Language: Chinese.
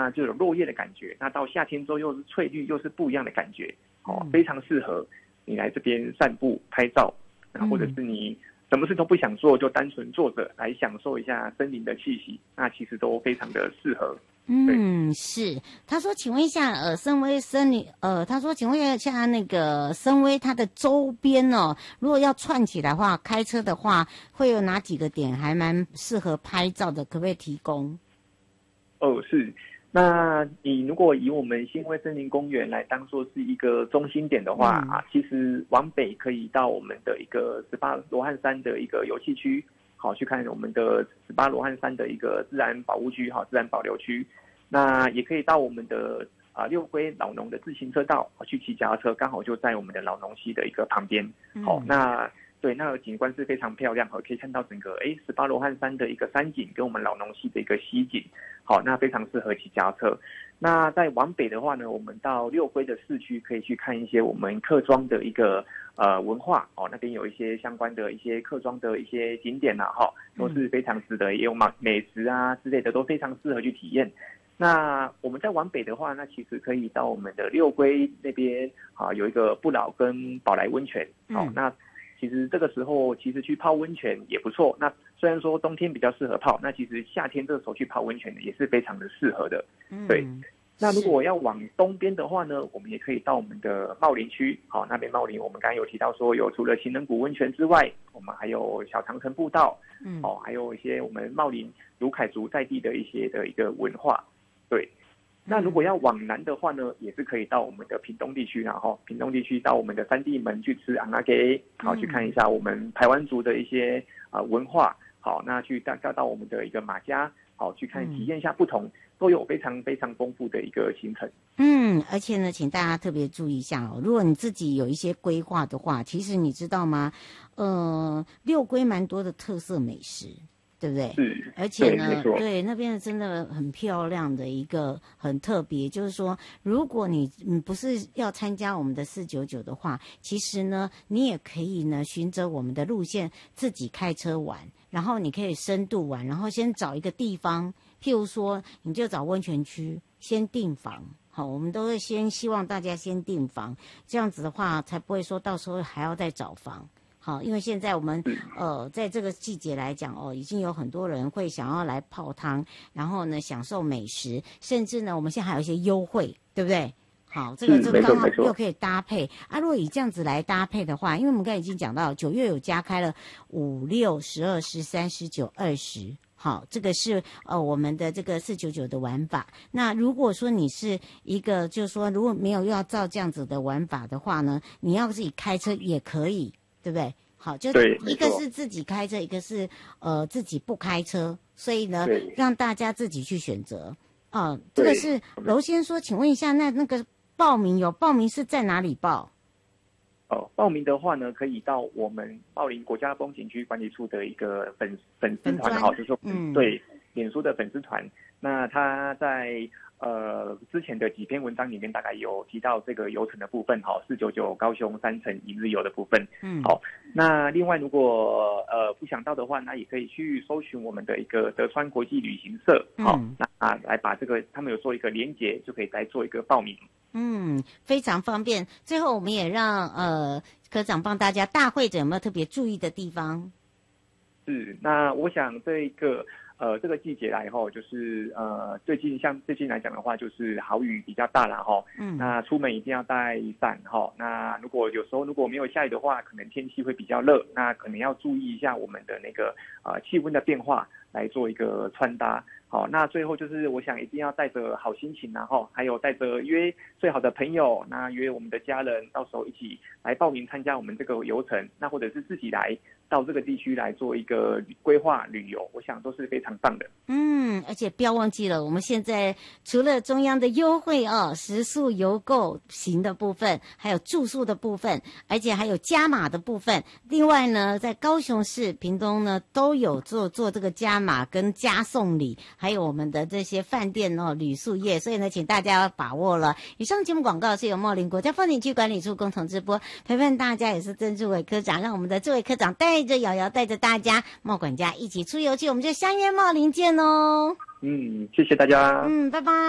那就有落叶的感觉，那到夏天之后又是翠绿，又是不一样的感觉，非常适合你来这边散步拍照，或者是你什么事都不想做，就单纯坐着来享受一下森林的气息，那其实都非常的适合。 是。他说，请问一下，森威森林，他说，请问一下那个森威它的周边哦，如果要串起来的话，开车的话，会有哪几个点还蛮适合拍照的？可不可以提供？ 是。那你如果以我们新威森林公园来当做是一个中心点的话，其实往北可以到我们的一个18罗汉山的一个游憩区，好去看我们的18罗汉山的一个自然保护区，自然保留区。那也可以到我们的六龟老农的自行车道去骑脚踏车，刚好就在我们的老农溪的一个旁边。那对，那个景观是非常漂亮，可以看到整个18罗汉山的一个山景跟我们老农溪的一个溪景，那非常适合骑脚踏车。那再往北的话呢，我们到六龟的市区可以去看一些我们客庄的一个文化，那边有一些相关的一些客庄的一些景点都是非常值得，也有美食啊之类的，都非常适合去体验。那我们再往北的话，那其实可以到我们的六龟那边有一个不老跟宝来温泉，那其实这个时候其实去泡温泉也不错。那虽然说冬天比较适合泡，那其实夏天这个时候去泡温泉也是非常的适合的。对。那如果要往东边的话呢，我们也可以到我们的茂林区。那边茂林我们刚才有提到说，有除了情人谷温泉之外，我们还有小长城步道，还有一些我们茂林鲁凯族在地的一些的一个文化。对。那如果要往南的话呢，也是可以到我们的屏东地区，然后屏东地区到我们的三地门去吃昂阿给，去看一下我们排湾族的一些文化，那去到我们的一个马家，去看体验一下不同，都有非常非常丰富的一个行程。 而且呢，请大家特别注意一下如果你自己有一些规划的话，其实你知道吗？六龟蛮多的特色美食。对不对？ 是， 而且呢，对那边真的很漂亮的一个很特别，就是说，如果你不是要参加我们的499的话，其实呢，你也可以呢循着我们的路线自己开车玩，然后你可以深度玩，然后先找一个地方，譬如说，你就找温泉区，先订房。好，我们都会先希望大家先订房，这样子的话才不会说到时候还要再找房。好，因为现在我们在这个季节来讲已经有很多人会想要来泡汤，然后呢享受美食，甚至呢我们现在还有一些优惠，对不对？好，这个刚好又可以搭配如果以这样子来搭配的话，因为我们刚才已经讲到9月有加开了5、6、12、13、19、20。好，这个是我们的这个499的玩法。那如果说你是一个就是说如果没有要照这样子的玩法的话呢，你要自己开车也可以。对不对？好，就一个是自己开车，一个是自己不开车，所以呢，让大家自己去选择。这个是柔先说，请问一下，那个报名是在哪里报？ 报名的话呢，可以到我们茂林国家风景区管理处的一个粉丝团，就是说对脸书的粉丝团。那他在之前的几篇文章里面大概有提到这个游程的部分，499高雄3城1日游的部分。好，那另外如果不想到的话，那也可以去搜寻我们的一个德川国际旅行社，那来把这个他们有做一个连结，就可以来做一个报名。 非常方便。最后我们也让科长帮大家大会者有没有特别注意的地方？ 是，那我想这个季节来就是最近来讲的话，就是豪雨比较大啦那出门一定要带伞那有时候如果没有下雨的话，可能天气会比较热，那可能要注意一下我们的那个气温的变化来做一个穿搭。好，那最后就是我想一定要带着好心情还有带着约最好的朋友，那约我们的家人，到时候一起来报名参加我们这个游程，那或者是自己来到这个地区来做一个规划旅游，我想都是非常棒的。 而且不要忘记了，我们现在除了中央的优惠食宿游购行的部分，还有住宿的部分，而且还有加码的部分。另外呢，在高雄市、屏东呢都有做这个加码跟加送礼，还有我们的这些饭店旅宿业，所以呢，请大家要把握了。以上节目广告是由茂林国家风景区管理处共同直播，陪伴大家也是曾志伟科长，让我们的志伟科长带着瑶瑶带着大家茂管家一起出游去，我们就相约茂林见哦。 谢谢大家。 拜拜。